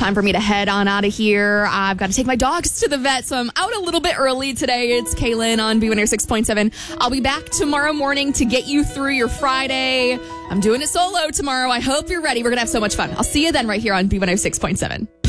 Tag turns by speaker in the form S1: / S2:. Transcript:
S1: time for me to head on out of here. I've got to take my dogs to the vet, so I'm out a little bit early today. It's Kaylin on B106.7. I'll be back tomorrow morning to get you through your Friday. I'm doing it solo tomorrow. I hope you're ready. We're going to have so much fun. I'll see you then right here on B106.7.